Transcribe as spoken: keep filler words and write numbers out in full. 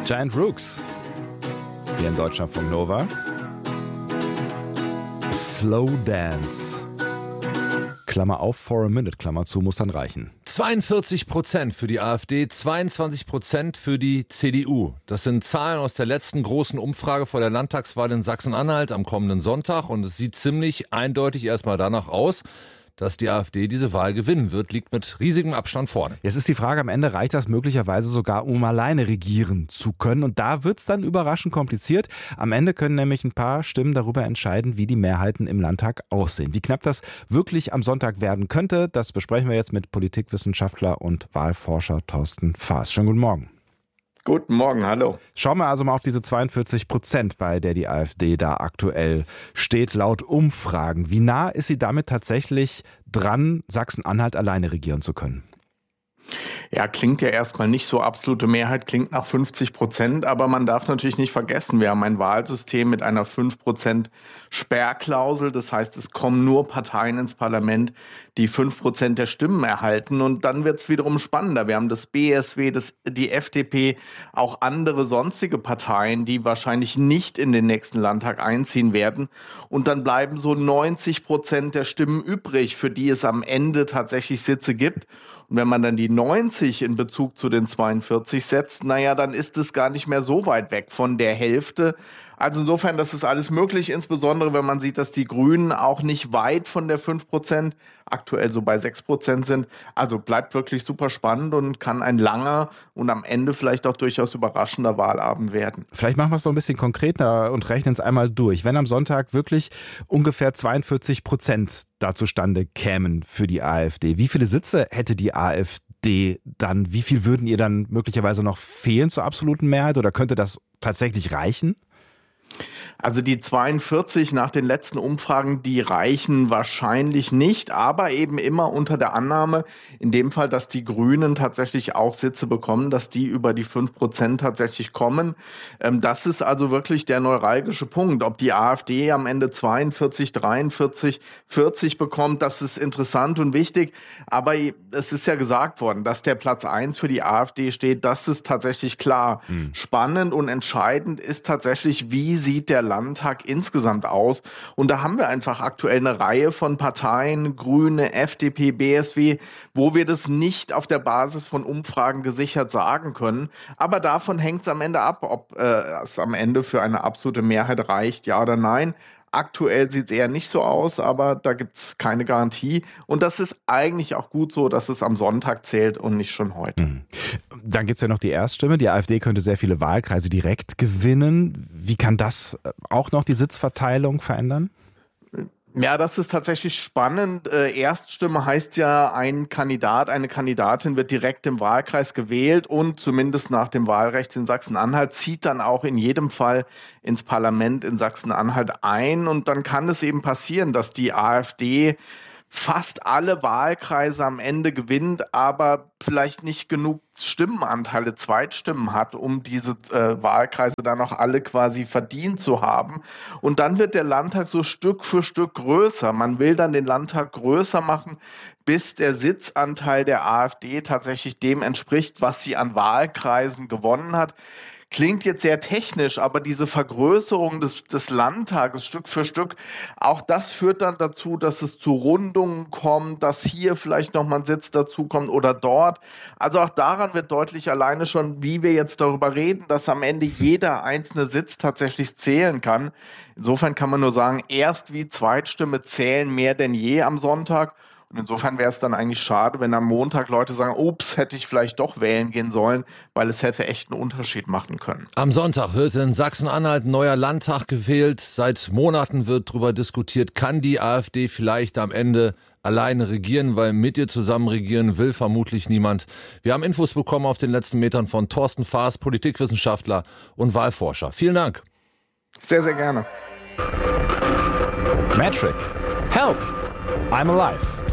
Giant Rooks. Hier in Deutschlandfunk Nova. Slow Dance. Klammer auf, for a minute, Klammer zu, muss dann reichen. zweiundvierzig Prozent für die AfD, zweiundzwanzig Prozent für die C D U. Das sind Zahlen aus der letzten großen Umfrage vor der Landtagswahl in Sachsen-Anhalt am kommenden Sonntag. Und es sieht ziemlich eindeutig erstmal danach aus, dass die AfD diese Wahl gewinnen wird, liegt mit riesigem Abstand vorne. Jetzt ist die Frage, am Ende reicht das möglicherweise sogar, um alleine regieren zu können. Und da wird es dann überraschend kompliziert. Am Ende können nämlich ein paar Stimmen darüber entscheiden, wie die Mehrheiten im Landtag aussehen. Wie knapp das wirklich am Sonntag werden könnte, das besprechen wir jetzt mit Politikwissenschaftler und Wahlforscher Thorsten Faas. Schönen guten Morgen. Guten Morgen, hallo. Schauen wir also mal auf diese zweiundvierzig Prozent, bei der die AfD da aktuell steht, laut Umfragen. Wie nah ist sie damit tatsächlich dran, Sachsen-Anhalt alleine regieren zu können? Ja, klingt ja erstmal nicht so, absolute Mehrheit klingt nach fünfzig Prozent, aber man darf natürlich nicht vergessen, wir haben ein Wahlsystem mit einer fünf Prozent Sperrklausel, das heißt, es kommen nur Parteien ins Parlament, die fünf Prozent der Stimmen erhalten, und dann wird es wiederum spannender. Wir haben das B S W, das, die F D P, auch andere sonstige Parteien, die wahrscheinlich nicht in den nächsten Landtag einziehen werden, und dann bleiben so neunzig Prozent der Stimmen übrig, für die es am Ende tatsächlich Sitze gibt. Und wenn man dann die neunzig in Bezug zu den zweiundvierzig setzt, naja, dann ist es gar nicht mehr so weit weg von der Hälfte. Also insofern, das ist alles möglich, insbesondere wenn man sieht, dass die Grünen auch nicht weit von der fünf Prozent, aktuell so bei sechs Prozent sind. Also bleibt wirklich super spannend und kann ein langer und am Ende vielleicht auch durchaus überraschender Wahlabend werden. Vielleicht machen wir es noch ein bisschen konkreter und rechnen es einmal durch. Wenn am Sonntag wirklich ungefähr zweiundvierzig Prozent da zustande kämen für die AfD, wie viele Sitze hätte die AfD dann? Wie viel würden ihr dann möglicherweise noch fehlen zur absoluten Mehrheit, oder könnte das tatsächlich reichen? Also die zweiundvierzig nach den letzten Umfragen, die reichen wahrscheinlich nicht, aber eben immer unter der Annahme, in dem Fall, dass die Grünen tatsächlich auch Sitze bekommen, dass die über die fünf Prozent tatsächlich kommen. Das ist also wirklich der neuralgische Punkt. Ob die AfD am Ende zweiundvierzig, dreiundvierzig, vierzig bekommt, das ist interessant und wichtig. Aber es ist ja gesagt worden, dass der Platz eins für die AfD steht. Das ist tatsächlich klar. Mhm. Spannend und entscheidend ist tatsächlich, wie sieht der Landtag insgesamt aus? Und da haben wir einfach aktuell eine Reihe von Parteien, Grüne, F D P, B S W, wo wir das nicht auf der Basis von Umfragen gesichert sagen können. Aber davon hängt es am Ende ab, ob äh, es am Ende für eine absolute Mehrheit reicht, ja oder nein. Aktuell sieht es eher nicht so aus, aber da gibt es keine Garantie. Und das ist eigentlich auch gut so, dass es am Sonntag zählt und nicht schon heute. Mhm. Dann gibt es ja noch die Erststimme. Die AfD könnte sehr viele Wahlkreise direkt gewinnen. Wie kann das auch noch die Sitzverteilung verändern? Ja, das ist tatsächlich spannend. Äh, Erststimme heißt ja, ein Kandidat, eine Kandidatin wird direkt im Wahlkreis gewählt und zumindest nach dem Wahlrecht in Sachsen-Anhalt zieht dann auch in jedem Fall ins Parlament in Sachsen-Anhalt ein. Und dann kann es eben passieren, dass die AfD fast alle Wahlkreise am Ende gewinnt, aber vielleicht nicht genug Stimmenanteile, Zweitstimmen hat, um diese äh, Wahlkreise dann auch alle quasi verdient zu haben. Und dann wird der Landtag so Stück für Stück größer. Man will dann den Landtag größer machen, bis der Sitzanteil der AfD tatsächlich dem entspricht, was sie an Wahlkreisen gewonnen hat. Klingt jetzt sehr technisch, aber diese Vergrößerung des, des Landtages Stück für Stück, auch das führt dann dazu, dass es zu Rundungen kommt, dass hier vielleicht nochmal ein Sitz dazukommt oder dort. Also auch daran wird deutlich alleine schon, wie wir jetzt darüber reden, dass am Ende jeder einzelne Sitz tatsächlich zählen kann. Insofern kann man nur sagen, Erst- wie Zweitstimme zählen mehr denn je am Sonntag. Und insofern wäre es dann eigentlich schade, wenn am Montag Leute sagen, ups, hätte ich vielleicht doch wählen gehen sollen, weil es hätte echt einen Unterschied machen können. Am Sonntag wird in Sachsen-Anhalt ein neuer Landtag gewählt. Seit Monaten wird darüber diskutiert, kann die AfD vielleicht am Ende alleine regieren, weil mit ihr zusammen regieren will vermutlich niemand. Wir haben Infos bekommen auf den letzten Metern von Thorsten Faas, Politikwissenschaftler und Wahlforscher. Vielen Dank. Sehr, sehr gerne. Metric. Help! I'm alive.